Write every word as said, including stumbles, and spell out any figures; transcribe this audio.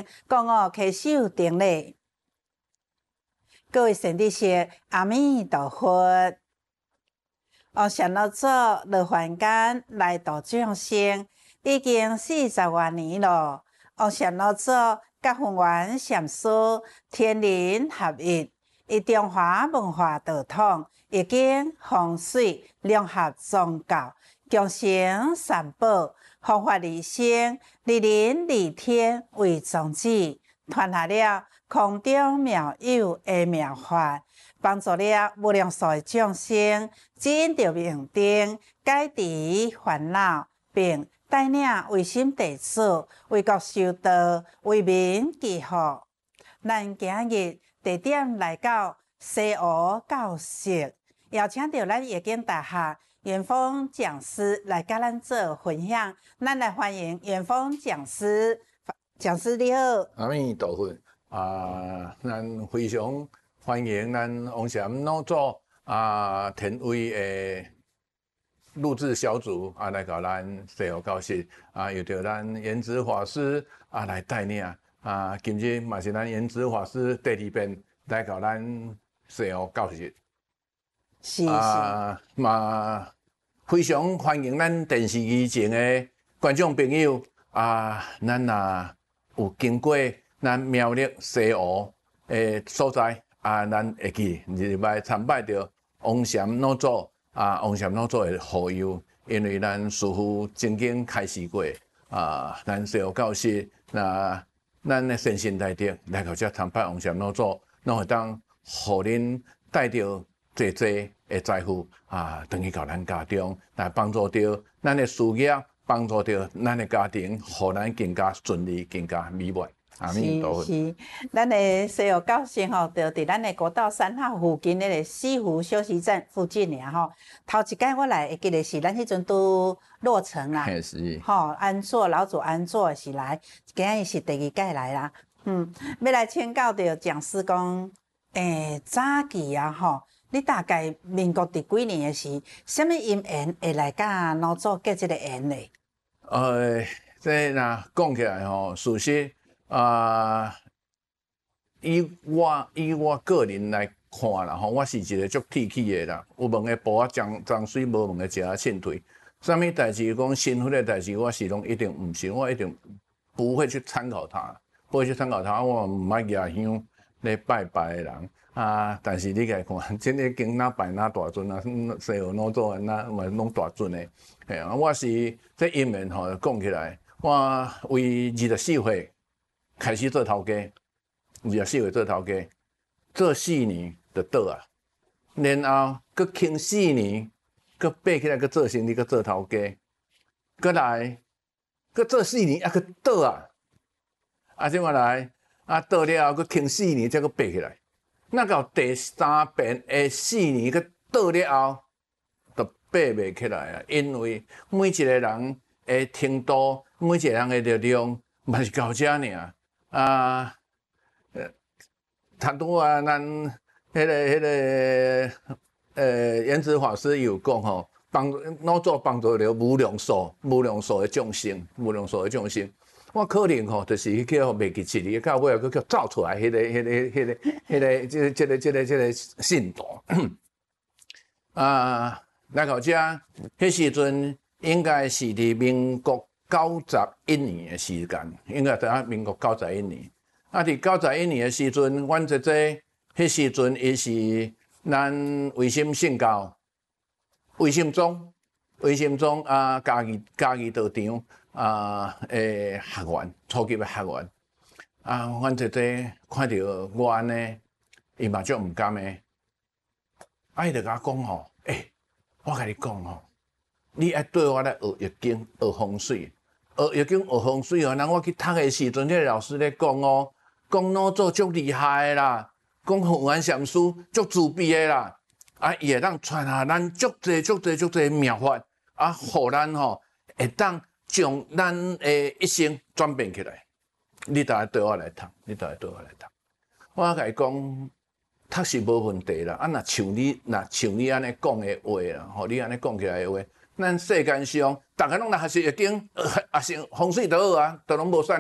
讲哦，开手顶礼，各位善知识，阿弥陀佛。王善老祖落凡间来度众生，已经四十多年了。王善老祖甲弘源禅师天人合一，以中华文化道统，已经风水融合宗教，共生三宝，弘法利生，利人利天为宗旨，传下了空中妙有的妙法。帮助了无量数的众生证得明灯，解除烦恼，并带领唯心弟子为国修道，为民祈福。咱今日地点来到西湖教室，邀请到咱夜景大学元丰讲师来甲咱做分享。咱来欢迎元丰讲师，讲师你好。 阿弥陀佛啊，咱非常欢迎咱王禅老祖啊，天威的录制小组啊，来到咱西湖教室啊，由着咱圆寂法师啊来带领啊，今日嘛是咱圆寂法师第二遍来到咱西湖教室， 是啊嘛非常欢迎咱电视机前的观众朋友啊，咱啊有经过咱苗栗西湖的所在。啊，咱会记入来参拜着王禅老祖啊，王禅老祖的护佑，因为咱师父曾经开示过啊，咱西湖教室那咱的先贤大德来到这参拜王禅老祖，咱会当互恁带着济济的财富啊，等于到咱家中来帮助着咱的事业，帮助着咱的家庭，互咱更加顺利，更加美满。阿弥陀佛。 是是，咱的西湖教室吼，就伫咱的国道三号附近那个西湖休息站附近尔吼。头一摆我来，会记得是咱迄阵拄落成啦， 是。 吼，安坐老祖安坐是来，今日是第二届来啦。嗯，要来请教着讲师讲，诶，早期啊吼，你大概民国第几年的时，什么因缘会来甲老祖结这个缘呢？ 呃，这若讲起来吼，事实。啊，以我以我个人来看啦，吼，我是一个足铁气的啦。有问的补啊，脏脏水；无问的食啊，凊退。啥物代志讲身份的代志，我是拢一定毋信，我一定不会去参考他，不会去参考他。我毋爱举香咧拜拜的人啊。但是你来看，真个经哪拜哪大尊啊，西湖老祖哪嘛拢大尊的。嘿啊，我是这因缘吼讲起来，我为二十四岁。开始做头家，二十四岁做头家，做四年就倒啊，然后佮轻四年，佮爬起来佮做生意，佮做头家，佮来，佮做四年啊，佮倒啊，啊，怎么来？啊，倒了后佮轻四年，才佮爬起来。那到第三遍的四年佮倒了后，就爬袂起来啊，因为每一个人的程度，每一个人的力量，嘛是到遮尔。啊，呃，他拄啊，咱迄、那个、迄、那个，呃，圆寂法师有讲吼，帮老祖帮助了无量数、无量数的众生，无量数的众生。我可能吼，就是叫袂记起哩，到尾又叫造出来迄、那个、迄、那个、迄、那个、迄、那个、即、这个、这个、这个信徒。啊，来到遮，迄时阵应该是伫民国。九十一年的时间，应该在民国九十一年。啊，伫九十一年的时阵，阮姐姐迄时阵伊是咱卫心圣教、卫心宗、卫心宗啊，家己家己道场啊诶学员，初级的学员。啊，阮姐姐看到我安尼，伊嘛足毋甘的，啊，伊就甲我讲吼，诶、欸，我甲你讲吼。你爱对我来学易经、学风水，学易经、学风水哦。人我去读的时阵，迄个老师咧讲哦，讲老祖足厉害的啦，讲弘源禅师足慈悲的啦，啊，伊会当传下咱足济、足济、足济妙法，啊，互咱吼会当将咱的一生转变起来。你逐个对我来读，你逐个对我来读。我甲伊讲，读是无问题啦。啊，若像你，若像你安尼讲的话啦，吼，你安尼讲起来的话。咱世间上，大家拢来学习易经，学习风水就好啊，都拢无算。